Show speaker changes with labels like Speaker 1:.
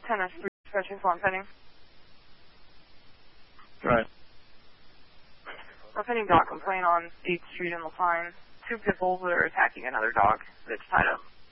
Speaker 1: Tennis 3, dispatching for pending.
Speaker 2: Right.
Speaker 1: A pending dog complaint on 8th Street in LaPine. 2 pit bulls that are attacking another dog that's tied up.